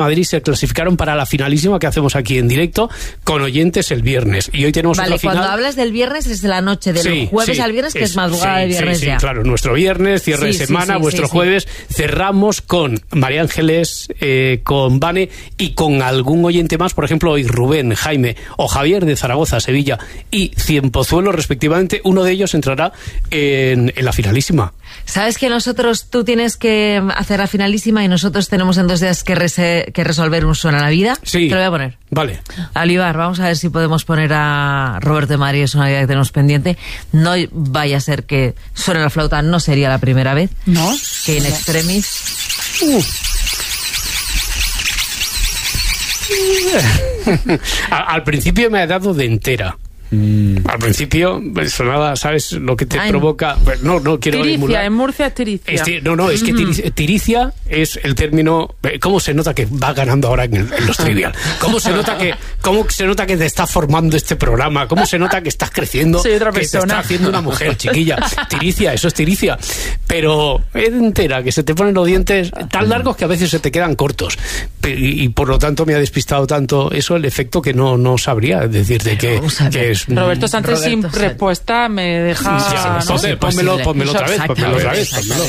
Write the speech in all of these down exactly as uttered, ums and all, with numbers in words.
Madrid se clasificaron para la finalísima que hacemos aquí en directo con oyentes el viernes. Y hoy tenemos vale, otra final. Cuando hablas del viernes es de la noche, del sí, jueves sí, al viernes, que es, es madrugada sí, de viernes sí, ya. Sí, claro, nuestro viernes, cierre sí, de semana, sí, sí, vuestro sí, jueves, sí. cerramos con María Ángeles, eh, con Vane y con algún oyente más, por ejemplo, hoy Rubén, Jaime o Javier de Zaragoza, Sevilla y Cienpozuelo, respectivamente. Uno de ellos entrará en, en la finalísima. ¿Sabes que nosotros, tú tienes que hacer la finalísima y nosotros tenemos en dos días que, rese, que resolver un Suena la Vida? Sí. Te lo voy a poner. Vale. Olivar, vamos a ver si podemos poner a Roberto de María, es una idea que tenemos pendiente. No vaya a ser que suene la flauta, no sería la primera vez. ¿No? Que in extremis... Uh. al, al principio me ha dado de entera. Mm. Al principio sonaba, ¿sabes lo que te Ay, provoca? No, no quiero tiricia, emular. En Murcia es tiricia. Este, no, no, es que tiricia, tiricia es el término. ¿Cómo se nota que va ganando ahora en, el, en los trivial? ¿Cómo se nota que cómo se nota que te está formando este programa? ¿Cómo se nota que estás creciendo? Soy otra que persona. te está haciendo una mujer, chiquilla. Tiricia, eso es tiricia. Pero es entera, que se te ponen los dientes tan largos que a veces se te quedan cortos. Y, y por lo tanto me ha despistado tanto eso, el efecto que no, no sabría decirte que, que es. Roberto Sánchez Roberto sin Sánchez. respuesta me deja... Ya, no ponme, sé, pónmelo, pónmelo otra vez, pónmelo otra vez, pónmelo.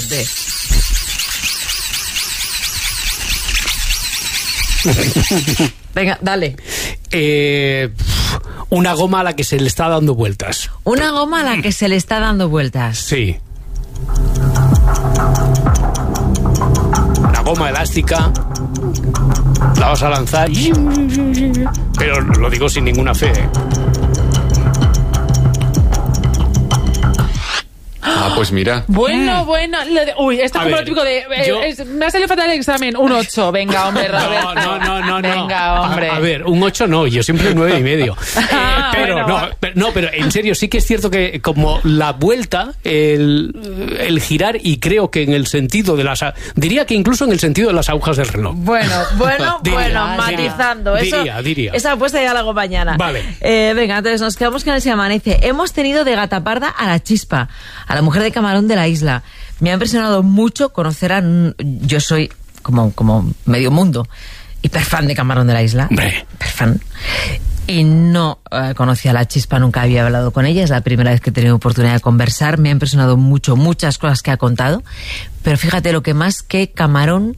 Venga, dale. Eh, una goma a la que se le está dando vueltas. Una goma a la que se le está dando vueltas. Sí. Una goma elástica. La vas a lanzar. Pero lo digo sin ninguna fe, ¿eh? Ah, pues mira. Bueno, bueno. De, uy, esto es como lo típico de... Eh, yo... es, me ha salido fatal el examen. Un ocho. Venga, hombre, Roberto. No, no, no, no. Venga, hombre. A, a ver, un ocho no. Yo siempre un nueve y medio. Ah, eh, pero, bueno. no, pero no, pero en serio, sí que es cierto que como la vuelta, el, el girar, y creo que en el sentido de las... Diría que incluso en el sentido de las agujas del reloj. Bueno, bueno, Diría, bueno, diría, matizando. Eso, diría, diría. Esa apuesta ya la hago mañana. Vale. Eh, venga, entonces nos quedamos con el Se Amanece. Hemos tenido de gata parda a la Chispa, a la mujer de Camarón de la isla. Me ha impresionado mucho conocer a... Yo soy como, como medio mundo hiper fan de Camarón de la isla. Hombre. Hiper fan. Y no eh, conocía a la Chispa, nunca había hablado con ella. Es la primera vez que he tenido oportunidad de conversar. Me ha impresionado mucho, muchas cosas que ha contado. Pero fíjate, lo que más que Camarón...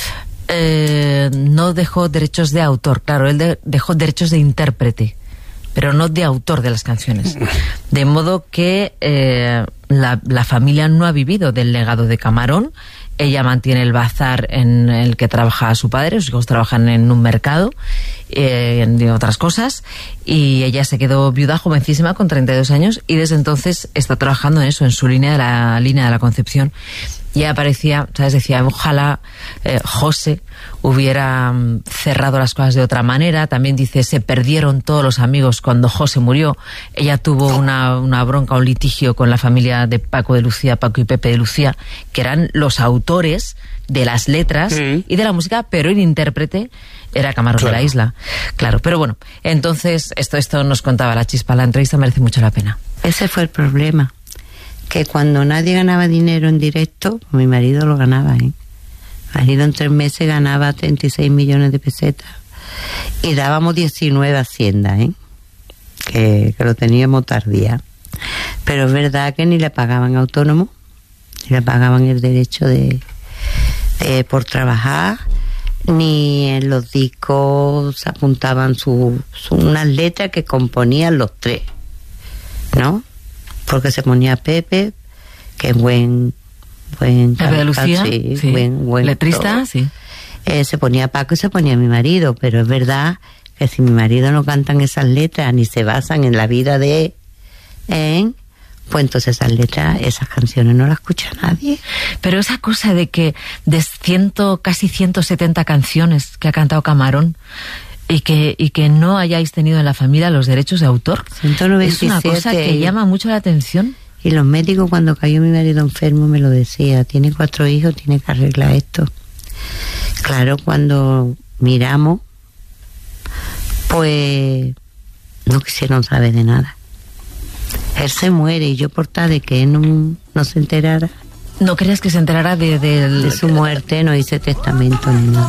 Eh, no dejó derechos de autor. Claro, él de, dejó derechos de intérprete, pero no de autor de las canciones. De modo que eh, la, la familia no ha vivido del legado de Camarón. Ella mantiene el bazar en el que trabaja su padre, sus hijos trabajan en un mercado, eh, en otras cosas, y ella se quedó viuda jovencísima con treinta y dos años y desde entonces está trabajando en eso, en su línea de la línea de la Concepción. Y ella parecía, ¿sabes? Decía, ojalá eh, José hubiera um, cerrado las cosas de otra manera. También dice, se perdieron todos los amigos cuando José murió. Ella tuvo una, una bronca, un litigio con la familia de Paco de Lucía, Paco y Pepe de Lucía, que eran los autores de las letras mm. y de la música, pero el intérprete era Camarón claro. de la Isla. Claro, pero bueno, entonces esto, esto nos contaba la Chispa. La entrevista merece mucho la pena. Ese fue el problema. Que cuando nadie ganaba dinero en directo, mi marido lo ganaba, ¿eh? Mi marido en tres meses ganaba treinta y seis millones de pesetas. Y dábamos diecinueve a Hacienda, ¿eh? Que, que lo teníamos tardía. Pero es verdad que ni le pagaban autónomo, ni le pagaban el derecho de, de por trabajar, ni en los discos se apuntaban su, su, unas letras que componían los tres, ¿no? Porque se ponía Pepe, que es buen... buen Pepe de Lucía, sí, sí. Buen, buen letrista, todo. sí. Eh, se ponía Paco y se ponía mi marido, pero es verdad que si mi marido no cantan esas letras ni se basan en la vida de él, pues entonces esas letras, esas canciones no las escucha nadie. Pero esa cosa de que de ciento, casi ciento setenta canciones que ha cantado Camarón, y que y que no hayáis tenido en la familia los derechos de autor, ciento noventa y siete, es una cosa que llama mucho la atención. Y los médicos, cuando cayó mi marido enfermo, me lo decía, tiene cuatro hijos, tiene que arreglar esto. Claro, cuando miramos, pues no quisieron saber de nada. Él se muere y yo por tal de que él no, no se enterara. ¿No querías que se enterara de, de, de su muerte? No hice testamento ni nada.